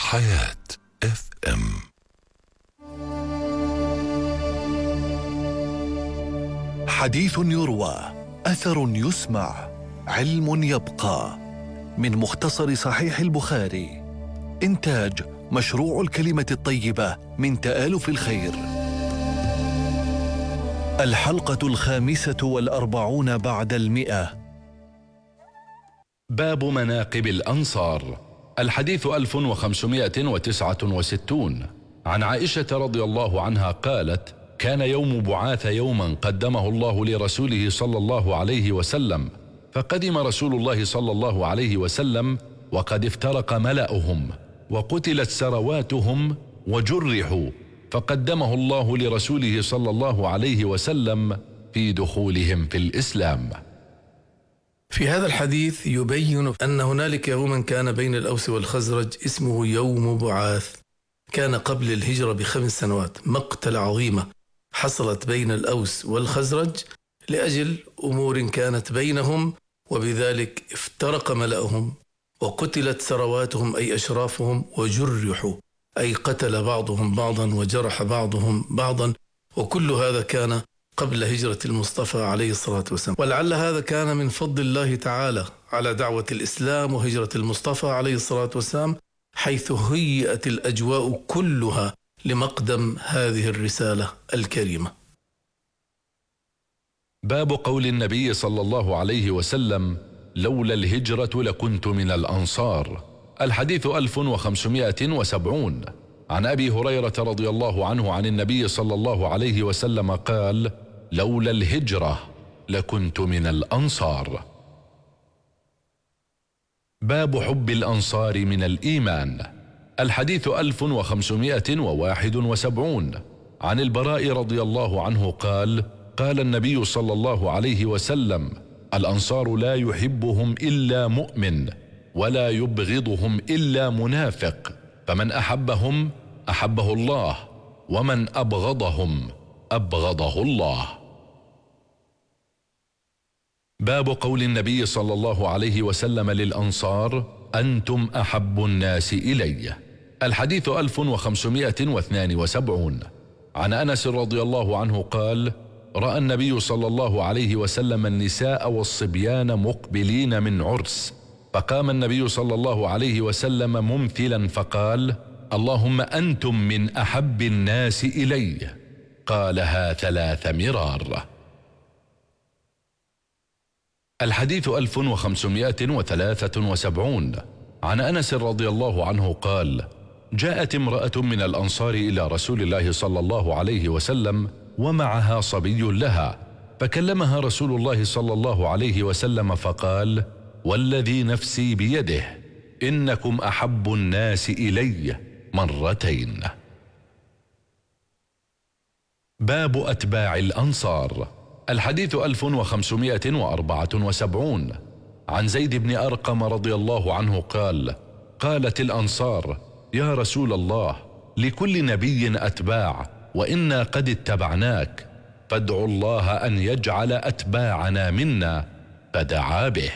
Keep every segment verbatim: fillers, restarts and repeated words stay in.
حياة اف ام. حديث يروى، أثر يسمع، علم يبقى. من مختصر صحيح البخاري. إنتاج مشروع الكلمة الطيبة من تآلف الخير. الحلقة الخامسة والأربعون بعد المئة. باب مناقب الأنصار. الحديث ألف وخمسمائة وتسعة وستون. عن عائشة رضي الله عنها قالت: كان يوم بعاث يوما قدمه الله لرسوله صلى الله عليه وسلم، فقدم رسول الله صلى الله عليه وسلم وقد افترق ملأهم وقتلت سرواتهم وجرحوا، فقدمه الله لرسوله صلى الله عليه وسلم في دخولهم في الإسلام. في هذا الحديث يبين أن هنالك يوما كان بين الأوس والخزرج اسمه يوم بعاث، كان قبل الهجرة بخمس سنوات، مقتل عظيمة حصلت بين الأوس والخزرج لأجل أمور كانت بينهم، وبذلك افترق ملأهم وقتلت سرواتهم أي أشرافهم، وجرحوا أي قتل بعضهم بعضا وجرح بعضهم بعضا، وكل هذا كان قبل هجرة المصطفى عليه الصلاة والسلام. ولعل هذا كان من فضل الله تعالى على دعوة الإسلام وهجرة المصطفى عليه الصلاة والسلام، حيث هيئت الأجواء كلها لمقدم هذه الرسالة الكريمة. باب قول النبي صلى الله عليه وسلم: لولا الهجرة لكنت من الأنصار. الحديث ألف وخمسمائة وسبعون. عن أبي هريرة رضي الله عنه عن النبي صلى الله عليه وسلم قال: لولا الهجرة لكنت من الأنصار. باب حب الأنصار من الإيمان. الحديث ألف وخمسمائة وواحد وسبعون. عن البراء رضي الله عنه قال: قال النبي صلى الله عليه وسلم: الأنصار لا يحبهم إلا مؤمن ولا يبغضهم إلا منافق، فمن أحبهم أحبه الله، ومن أبغضهم أبغضه الله. باب قول النبي صلى الله عليه وسلم للأنصار: أنتم أحب الناس إلي. الحديث ألف وخمسمائة واثنان وسبعون. عن أنس رضي الله عنه قال: رأى النبي صلى الله عليه وسلم النساء والصبيان مقبلين من عرس، فقام النبي صلى الله عليه وسلم ممثلا فقال: اللهم أنتم من أحب الناس إلي. قالها ثلاث مرار. الحديث ألف وخمسمائة وثلاثة وسبعون. عن أنس رضي الله عنه قال: جاءت امرأة من الأنصار إلى رسول الله صلى الله عليه وسلم ومعها صبي لها، فكلمها رسول الله صلى الله عليه وسلم فقال: والذي نفسي بيده إنكم أحب الناس إلي مرتين. باب أتباع الأنصار. الحديث ألف وخمسمائة وأربعة وسبعون. عن زيد بن أرقم رضي الله عنه قال: قالت الأنصار: يا رسول الله، لكل نبي أتباع، وإنا قد اتبعناك، فادعوا الله أن يجعل أتباعنا منا، فدعا به.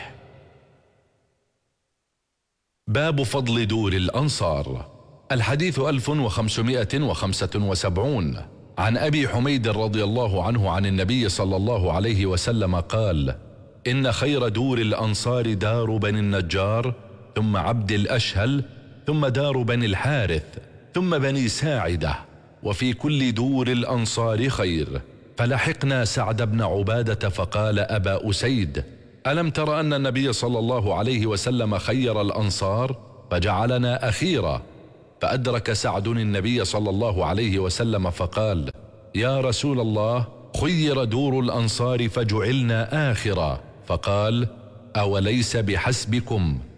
باب فضل دور الأنصار. الحديث ألف وخمسمائة وخمسة وسبعون. عن أبي حميد رضي الله عنه عن النبي صلى الله عليه وسلم قال: إن خير دور الأنصار دار بني النجار، ثم عبد الأشهل، ثم دار بني الحارث، ثم بني ساعدة، وفي كل دور الأنصار خير. فلحقنا سعد بن عبادة فقال: أبا أسيد، ألم تر أن النبي صلى الله عليه وسلم خير الأنصار فجعلنا أخيرا؟ فأدرك سعد النبي صلى الله عليه وسلم فقال: يا رسول الله، خير دور الأنصار فجعلنا آخرا. فقال: أوليس بحسبكم